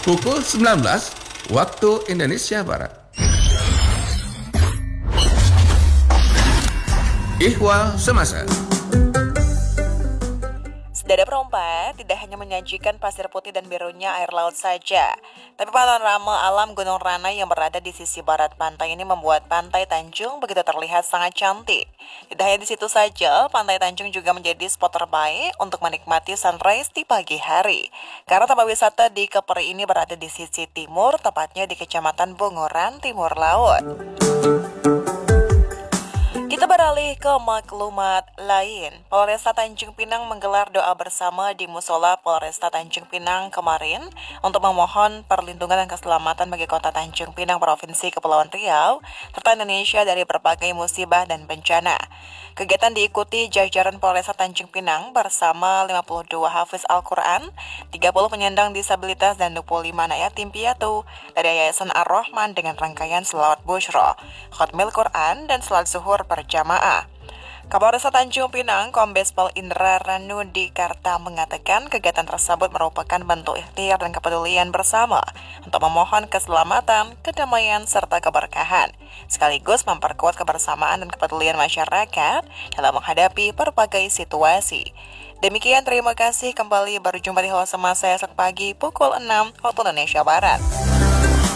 pukul 19 waktu Indonesia Barat. Ihwal Semasa. Sedada perompak tidak hanya menyajikan pasir putih dan birunya air laut saja, tapi panorama alam Gunung Ranai yang berada di sisi barat pantai ini membuat Pantai Tanjung begitu terlihat sangat cantik. Tidak hanya di situ saja, Pantai Tanjung juga menjadi spot terbaik untuk menikmati sunrise di pagi hari. Karena tempat wisata di Kepri ini berada di sisi timur, tepatnya di Kecamatan Bongoran, Timur Laut. Kita beralih ke maklumat lain. Polresta Tanjung Pinang menggelar doa bersama di Musola Polresta Tanjung Pinang kemarin untuk memohon perlindungan dan keselamatan bagi kota Tanjung Pinang, Provinsi Kepulauan Riau, serta Indonesia dari berbagai musibah dan bencana. Kegiatan diikuti jajaran Polresta Tanjung Pinang bersama 52 hafiz Al-Quran, 30 penyandang disabilitas, dan 25 anak yatim piatu dari Yayasan Ar-Rahman dengan rangkaian selawat Bushra, Khatmil Quran, dan salat zuhur berjamaah. Kapolresta Tanjung Pinang, Kombes Pol Indra Ranudi Karta mengatakan kegiatan tersebut merupakan bentuk ikhtiar dan kepedulian bersama untuk memohon keselamatan, kedamaian, serta keberkahan, sekaligus memperkuat kebersamaan dan kepedulian masyarakat dalam menghadapi berbagai situasi. Demikian, terima kasih, kembali berjumpa di Ihwal Semasa esok pagi pukul 6 waktu Indonesia Barat.